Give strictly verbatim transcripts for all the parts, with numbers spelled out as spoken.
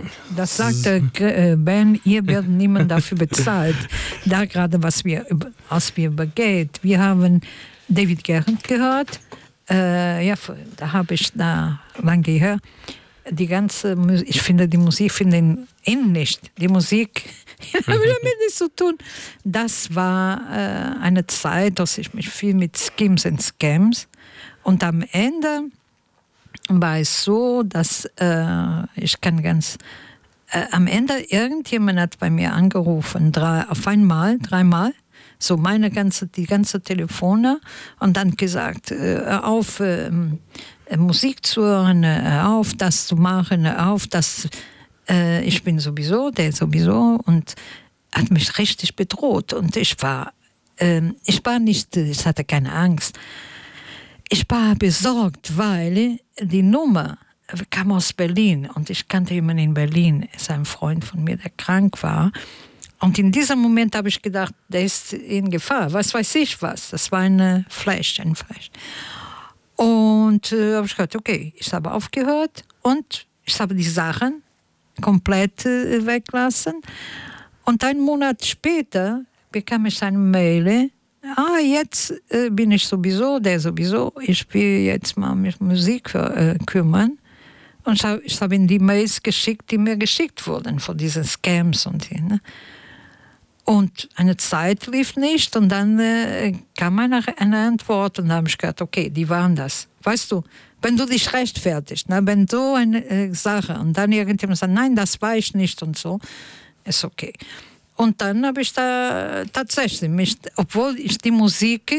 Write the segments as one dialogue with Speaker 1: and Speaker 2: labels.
Speaker 1: das sagte äh, Ben, hier wird niemand dafür bezahlt. Da gerade, was wir, was wir übergeht. Wir haben David Garrett gehört. Äh, ja, da habe ich da lang gehört. Die ganze Musik, ich finde die Musik, finde ihn nicht. Die Musik hat damit nichts zu tun. Das war äh, eine Zeit, dass ich mich viel mit Schemes und Scams. Und am Ende war es so, dass äh, ich kann ganz äh, am Ende irgendjemand hat bei mir angerufen, drei, auf einmal, dreimal, so meine ganze, die ganze Telefone und dann gesagt, äh, hör auf, äh, Musik zu hören, hör auf, das zu machen, hör auf, das, äh, ich bin sowieso, der sowieso und hat mich richtig bedroht und ich war, äh, ich war nicht, ich hatte keine Angst. Ich war besorgt, weil die Nummer kam aus Berlin und ich kannte jemanden in Berlin, ist ein Freund von mir, der krank war. Und in diesem Moment habe ich gedacht, der ist in Gefahr, was weiß ich was. Das war eine Flash, ein Flash. Und äh, habe ich gesagt, okay, ich habe aufgehört und ich habe die Sachen komplett äh, weglassen. Und einen Monat später bekam ich eine Mail, ah, jetzt äh, bin ich sowieso, der sowieso, ich will jetzt mal mit Musik äh, kümmern. Und ich habe hab ihm die Mails geschickt, die mir geschickt wurden von diesen Scams und so. Ne? Und eine Zeit lief nicht und dann äh, kam eine, eine Antwort und dann habe ich gedacht, okay, die waren das. Weißt du, wenn du dich rechtfertigst, ne, wenn so eine äh, Sache und dann irgendjemand sagt, nein, das war ich nicht und so, ist okay. Und dann habe ich da tatsächlich mich, obwohl ich die Musik,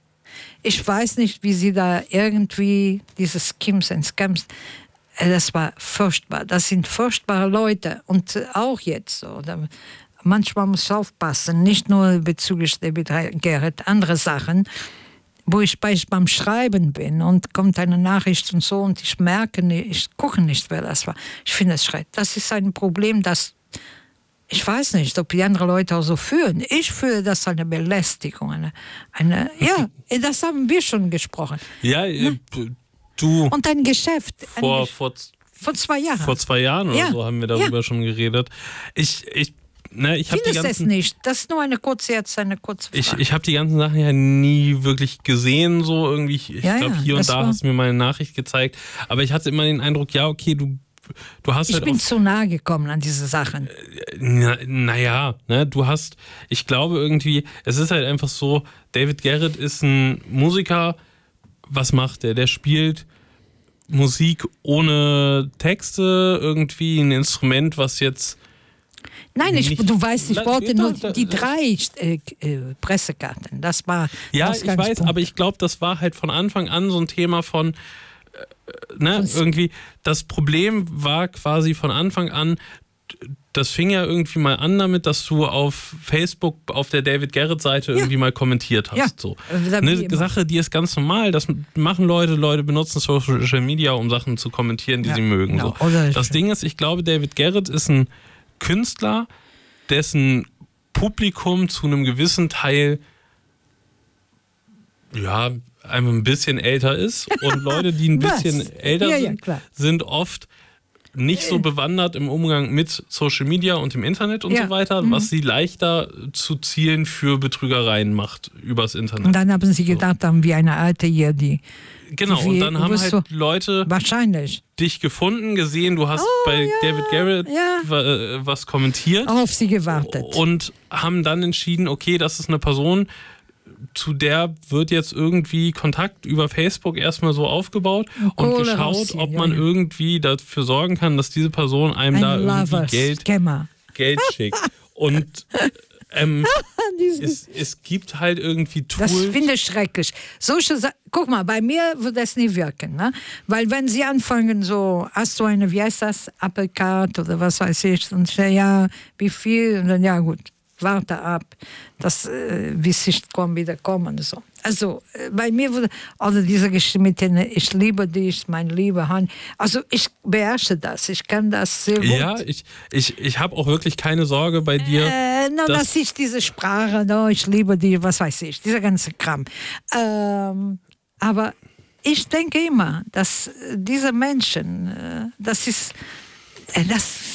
Speaker 1: ich weiß nicht, wie sie da irgendwie diese Skims und Scams, das war furchtbar. Das sind furchtbare Leute und auch jetzt so. Manchmal muss ich aufpassen, nicht nur bezüglich David Garrett, andere Sachen, wo ich beim Schreiben bin und kommt eine Nachricht und so und ich merke nicht, ich gucke nicht, wer das war. Ich finde es schrecklich. Das ist ein Problem, das ich weiß nicht, ob die anderen Leute auch so fühlen. Ich fühle das eine Belästigung. Eine, eine, ja, das haben wir schon gesprochen.
Speaker 2: Ja, äh, du.
Speaker 1: Und ein Geschäft.
Speaker 2: Vor,
Speaker 1: ein,
Speaker 2: vor,
Speaker 1: vor zwei Jahren.
Speaker 2: Vor zwei Jahren oder
Speaker 1: ja.
Speaker 2: so haben wir darüber ja. schon geredet. Ich, ich, ne, ich habe die ganzen.
Speaker 1: Es nicht. Das ist nur eine kurze, jetzt eine kurze Frage.
Speaker 2: Ich, ich habe die ganzen Sachen ja nie wirklich gesehen, so irgendwie. Ich
Speaker 1: ja,
Speaker 2: glaube,
Speaker 1: ja,
Speaker 2: hier und da
Speaker 1: war...
Speaker 2: hast du mir mal eine Nachricht gezeigt. Aber ich hatte immer den Eindruck, ja, okay, du. Du hast
Speaker 1: ich
Speaker 2: halt
Speaker 1: bin
Speaker 2: auf,
Speaker 1: zu nahe gekommen an diese Sachen.
Speaker 2: Naja, na ne, du hast, ich glaube irgendwie, es ist halt einfach so, David Garrett ist ein Musiker, was macht der? Der spielt Musik ohne Texte, irgendwie ein Instrument, was jetzt...
Speaker 1: Nein, ich,
Speaker 2: nicht,
Speaker 1: du weißt, ich wollte nur
Speaker 2: da,
Speaker 1: die drei äh, äh, Pressekarten, das war
Speaker 2: ja, ich weiß, aber ich glaube, das war halt von Anfang an so ein Thema von... Ne, irgendwie, das Problem war quasi von Anfang an, das fing ja irgendwie mal an damit, dass du auf Facebook auf der David Garrett-Seite ja. irgendwie mal kommentiert hast.
Speaker 1: Ja.
Speaker 2: So. Eine Sache, die ist ganz normal, das machen Leute, Leute benutzen Social Media, um Sachen zu kommentieren, die ja, sie mögen.
Speaker 1: Genau.
Speaker 2: So. Das Ding ist, ich glaube, David Garrett ist ein Künstler, dessen Publikum zu einem gewissen Teil ja, einfach ein bisschen älter ist und Leute, die ein bisschen Was? älter ja, sind, ja, sind oft nicht so bewandert im Umgang mit Social Media und dem Internet und ja. so weiter, mhm. was sie leichter zu Zielen für Betrügereien macht übers Internet.
Speaker 1: Und dann haben sie gedacht, so. haben wir eine alte hier, die...
Speaker 2: Genau, die, und dann haben halt so Leute
Speaker 1: wahrscheinlich
Speaker 2: dich gefunden, gesehen, du hast oh, bei ja, David Garrett ja. was kommentiert.
Speaker 1: Auf sie gewartet.
Speaker 2: Und haben dann entschieden, okay, das ist eine Person, zu der wird jetzt irgendwie Kontakt über Facebook erstmal so aufgebaut und Kohle geschaut, rausziehen, ob man ja, ja. irgendwie dafür sorgen kann, dass diese Person einem Ein da irgendwie Geld, Geld schickt. Und ähm, es, es gibt halt irgendwie Tools.
Speaker 1: Das finde ich schrecklich. Solche Sa- Guck mal, bei mir würde das nie wirken. Ne? Weil wenn sie anfangen so, hast du eine, wie heißt das, Apple Card oder was weiß ich, und ich, ja, wie viel? Und dann, ja gut. Warte ab, dass äh, wie Sicht kommen, wieder kommen. So. Also äh, bei mir wurde, oder diese Geschichte mit den, ich liebe dich, mein lieber Hans. Also ich beherrsche das, ich kann das sehr gut.
Speaker 2: Ja, ich, ich, ich habe auch wirklich keine Sorge bei dir.
Speaker 1: Äh, no, dass das ist diese Sprache, no, ich liebe dich, was weiß ich, dieser ganze Kram. Ähm, aber ich denke immer, dass diese Menschen, äh, das ist, äh, das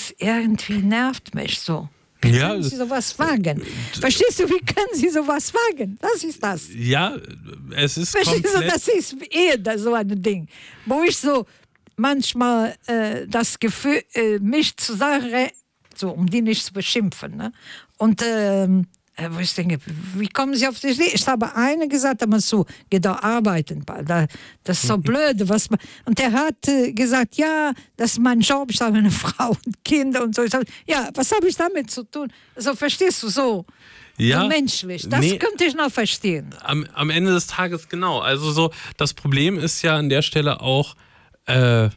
Speaker 1: das irgendwie nervt mich so. Wie
Speaker 2: ja,
Speaker 1: können Sie sowas wagen? Verstehst du, wie können Sie sowas wagen? Das ist das.
Speaker 2: Ja, es ist
Speaker 1: Verstehst
Speaker 2: komplett...
Speaker 1: du, das ist eher so ein Ding, wo ich so manchmal äh, das Gefühl, äh, mich zu sagen, so, um die nicht zu beschimpfen. Ne? Und ähm, wo ich denke, wie kommen Sie auf die Idee? Ich habe einer gesagt, aber so, geh da arbeiten. Das ist so blöd. Was man, und der hat äh, gesagt, ja, das ist mein Job, ich habe eine Frau und Kinder und so. Ich sag, ja, was habe ich damit zu tun? Also verstehst du so?
Speaker 2: Ja,
Speaker 1: so menschlich. Das nee, könnte ich noch verstehen.
Speaker 2: Am, am Ende des Tages genau. Also so, das Problem ist ja an der Stelle auch, äh,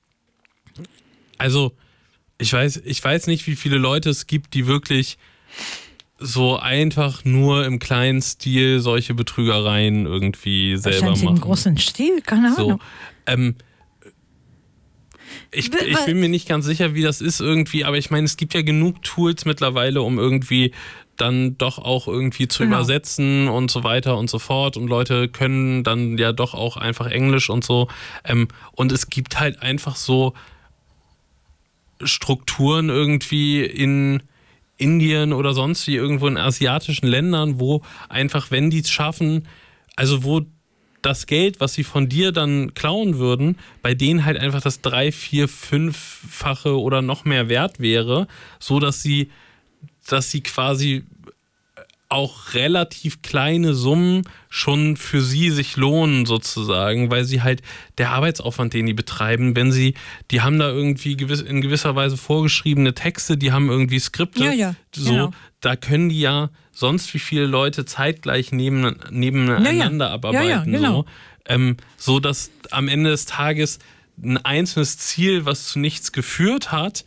Speaker 2: also ich weiß, ich weiß nicht, wie viele Leute es gibt, die wirklich so einfach nur im kleinen Stil solche Betrügereien irgendwie selber machen.
Speaker 1: Im großen Stil, keine Ahnung.
Speaker 2: So, ähm, ich, ich bin mir nicht ganz sicher, wie das ist irgendwie, aber ich meine, es gibt ja genug Tools mittlerweile, um irgendwie dann doch auch irgendwie zu genau. übersetzen und so weiter und so fort. Und Leute können dann ja doch auch einfach Englisch und so. Ähm, und es gibt halt einfach so Strukturen irgendwie in Indien oder sonst wie irgendwo in asiatischen Ländern, wo einfach, wenn die es schaffen, also wo das Geld, was sie von dir dann klauen würden, bei denen halt einfach das drei, vier, fünffache oder noch mehr wert wäre, so dass sie, dass sie quasi auch relativ kleine Summen schon für sie sich lohnen sozusagen, weil sie halt der Arbeitsaufwand, den die betreiben, wenn sie, die haben da irgendwie gewiss, in gewisser Weise vorgeschriebene Texte, die haben irgendwie Skripte,
Speaker 1: ja, ja,
Speaker 2: so,
Speaker 1: genau.
Speaker 2: Da können die ja sonst wie viele Leute zeitgleich neben, nebeneinander
Speaker 1: ja, ja.
Speaker 2: abarbeiten,
Speaker 1: ja, ja, genau.
Speaker 2: so, ähm, so dass am Ende des Tages ein einzelnes Ziel, was zu nichts geführt hat,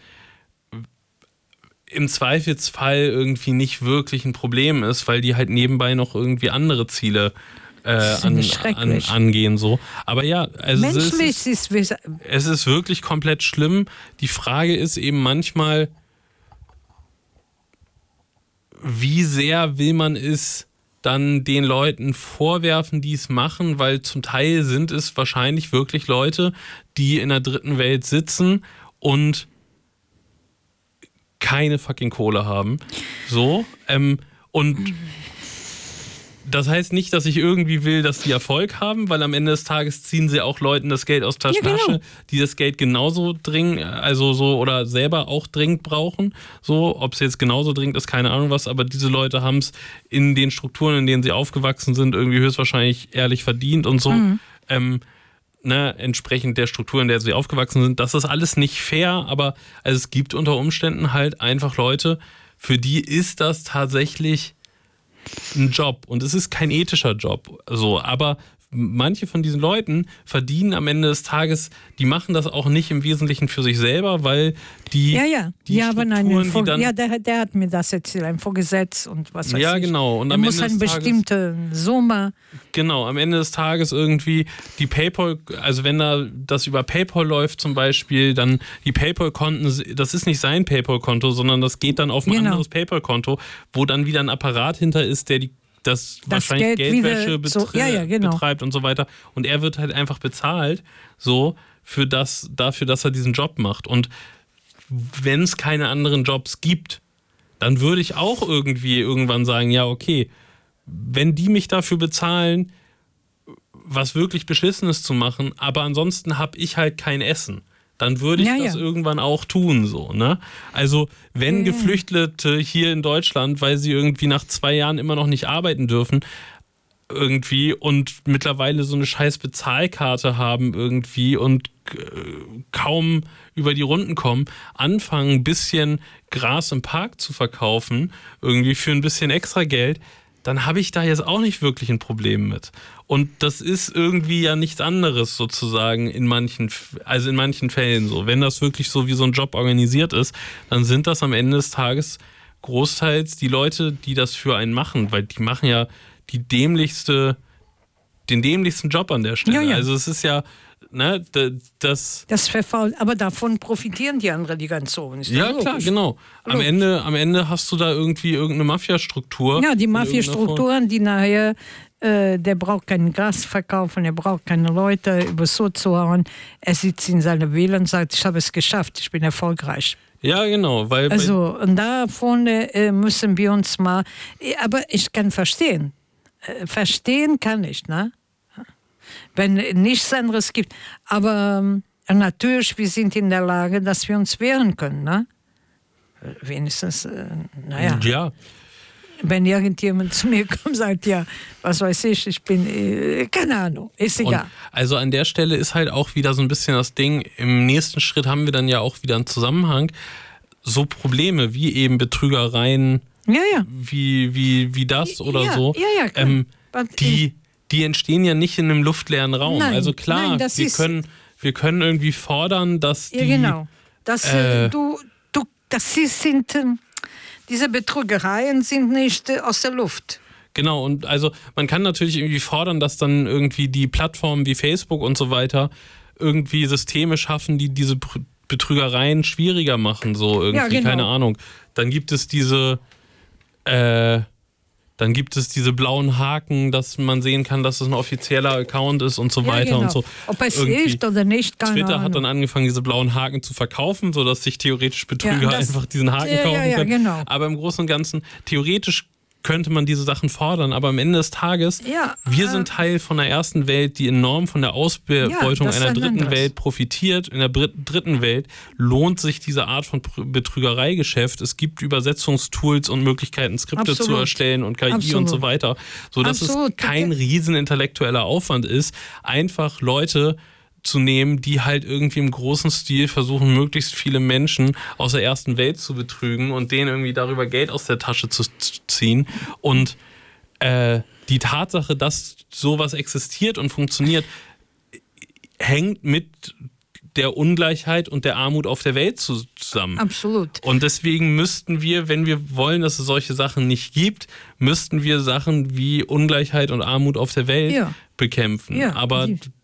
Speaker 2: im Zweifelsfall irgendwie nicht wirklich ein Problem ist, weil die halt nebenbei noch irgendwie andere Ziele äh, an, an, angehen. So. Aber ja, also
Speaker 1: menschlich
Speaker 2: es ist, ist es ist wirklich komplett schlimm. Die Frage ist eben manchmal, wie sehr will man es dann den Leuten vorwerfen, die es machen, weil zum Teil sind es wahrscheinlich wirklich Leute, die in der dritten Welt sitzen und keine fucking Kohle haben. So. Ähm, und das heißt nicht, dass ich irgendwie will, dass die Erfolg haben, weil am Ende des Tages ziehen sie auch Leuten das Geld aus der
Speaker 1: ja,
Speaker 2: Tasche,
Speaker 1: genau.
Speaker 2: die das Geld genauso dringend, also so oder selber auch dringend brauchen. So, ob es jetzt genauso dringend ist, keine Ahnung was, aber diese Leute haben es in den Strukturen, in denen sie aufgewachsen sind, irgendwie höchstwahrscheinlich ehrlich verdient und so. Mhm. Ähm, Ne, entsprechend der Struktur, in der sie aufgewachsen sind. Das ist alles nicht fair, aber also es gibt unter Umständen halt einfach Leute, für die ist das tatsächlich ein Job und es ist kein ethischer Job. So, aber manche von diesen Leuten verdienen am Ende des Tages, die machen das auch nicht im Wesentlichen für sich selber, weil die
Speaker 1: ja ja
Speaker 2: die
Speaker 1: ja aber nein
Speaker 2: Strukturen,
Speaker 1: Vor-
Speaker 2: die dann,
Speaker 1: ja der, der hat mir das erzählt, ein Vorgesetz und was weiß
Speaker 2: ja
Speaker 1: ich.
Speaker 2: genau und
Speaker 1: er
Speaker 2: am
Speaker 1: muss
Speaker 2: Ende
Speaker 1: eine
Speaker 2: des
Speaker 1: bestimmte
Speaker 2: Tages,
Speaker 1: Summe
Speaker 2: genau am Ende des Tages irgendwie die PayPal, also wenn da das über PayPal läuft zum Beispiel, dann die PayPal-Konten, das ist nicht sein PayPal-Konto, sondern das geht dann auf ein genau. anderes PayPal-Konto, wo dann wieder ein Apparat hinter ist, der die das, das wahrscheinlich
Speaker 1: Geld
Speaker 2: Geldwäsche betrie-
Speaker 1: so, ja, ja, genau.
Speaker 2: betreibt und so weiter. Und er wird halt einfach bezahlt, so für das, dafür, dass er diesen Job macht. Und wenn es keine anderen Jobs gibt, dann würde ich auch irgendwie irgendwann sagen, ja, okay, wenn die mich dafür bezahlen, was wirklich Beschissenes zu machen, aber ansonsten habe ich halt kein Essen. Dann würde ich
Speaker 1: ja,
Speaker 2: das
Speaker 1: ja.
Speaker 2: irgendwann auch tun, so, ne? Also, wenn
Speaker 1: ja,
Speaker 2: Geflüchtete hier in Deutschland, weil sie irgendwie nach zwei Jahren immer noch nicht arbeiten dürfen, irgendwie und mittlerweile so eine scheiß Bezahlkarte haben irgendwie und äh, kaum über die Runden kommen, anfangen, ein bisschen Gras im Park zu verkaufen, irgendwie für ein bisschen extra Geld, dann habe ich da jetzt auch nicht wirklich ein Problem mit. Und das ist irgendwie ja nichts anderes sozusagen in manchen, also in manchen Fällen so. Wenn das wirklich so wie so ein Job organisiert ist, dann sind das am Ende des Tages großteils die Leute, die das für einen machen, weil die machen ja die dämlichste, den dämlichsten Job an der Stelle. Ja, ja. Also es ist ja, ne, das...
Speaker 1: Das verfault, aber davon profitieren die anderen die ganz so. Ist
Speaker 2: ja,
Speaker 1: logisch.
Speaker 2: klar, genau. Am Ende, am Ende hast du da irgendwie irgendeine Mafia-Struktur.
Speaker 1: Ja, die Mafia-Strukturen, die nachher äh, der braucht keinen Gras verkaufen, er braucht keine Leute über so zu hauen. Er sitzt in seiner Villa und sagt, ich habe es geschafft, ich bin erfolgreich.
Speaker 2: Ja, genau. Weil,
Speaker 1: also, und da vorne äh, müssen wir uns mal, aber ich kann verstehen, äh, verstehen kann ich, ne? Wenn nichts anderes gibt, aber äh, natürlich, wir sind in der Lage, dass wir uns wehren können, ne? Wenigstens, äh, naja.
Speaker 2: Ja.
Speaker 1: Wenn irgendjemand zu mir kommt und sagt, ja, was weiß ich, ich bin, äh, keine Ahnung, ist egal.
Speaker 2: Und also an der Stelle ist halt auch wieder so ein bisschen das Ding, im nächsten Schritt haben wir dann ja auch wieder einen Zusammenhang, so Probleme wie eben Betrügereien,
Speaker 1: ja, ja.
Speaker 2: Wie, wie, wie das oder
Speaker 1: ja,
Speaker 2: so,
Speaker 1: ja, ja,
Speaker 2: ähm, die, die entstehen ja nicht in einem luftleeren Raum.
Speaker 1: Nein,
Speaker 2: also klar,
Speaker 1: nein, das
Speaker 2: wir,
Speaker 1: ist,
Speaker 2: können, wir können irgendwie fordern, dass die...
Speaker 1: Ja, genau. Das,
Speaker 2: äh,
Speaker 1: du, du, das sind... Diese Betrügereien sind nicht äh, aus der Luft.
Speaker 2: Genau, und also man kann natürlich irgendwie fordern, dass dann irgendwie die Plattformen wie Facebook und so weiter irgendwie Systeme schaffen, die diese Betrügereien schwieriger machen, so irgendwie, ja, genau. Keine Ahnung. Dann gibt es diese, äh, dann gibt es diese blauen Haken, dass man sehen kann, dass es ein offizieller Account ist und so ja, weiter genau. und so.
Speaker 1: Ob es irgendwie hilft oder nicht, keine
Speaker 2: Twitter
Speaker 1: Ahnung.
Speaker 2: hat dann angefangen, diese blauen Haken zu verkaufen, sodass sich theoretisch Betrüger ja, das, einfach diesen Haken
Speaker 1: ja,
Speaker 2: kaufen
Speaker 1: ja, ja,
Speaker 2: können.
Speaker 1: Genau.
Speaker 2: Aber im Großen und Ganzen, theoretisch könnte man diese Sachen fordern, aber am Ende des Tages,
Speaker 1: ja,
Speaker 2: wir
Speaker 1: äh,
Speaker 2: sind Teil von der ersten Welt, die enorm von der Ausbeutung
Speaker 1: ja,
Speaker 2: einer dritten
Speaker 1: anderes.
Speaker 2: Welt profitiert. In der dritten Welt lohnt sich diese Art von Betrügereigeschäft. Es gibt Übersetzungstools und Möglichkeiten, Skripte
Speaker 1: Absolut.
Speaker 2: zu erstellen und K I
Speaker 1: Absolut.
Speaker 2: und so weiter, sodass Absolut. es kein riesen intellektueller Aufwand ist, einfach Leute zu nehmen, die halt irgendwie im großen Stil versuchen, möglichst viele Menschen aus der ersten Welt zu betrügen und denen irgendwie darüber Geld aus der Tasche zu ziehen. Und äh, die Tatsache, dass sowas existiert und funktioniert, hängt mit der Ungleichheit und der Armut auf der Welt zusammen.
Speaker 1: Absolut.
Speaker 2: Und deswegen müssten wir, wenn wir wollen, dass es solche Sachen nicht gibt, müssten wir Sachen wie Ungleichheit und Armut auf der Welt ja. bekämpfen.
Speaker 1: Ja,
Speaker 2: aber
Speaker 1: die,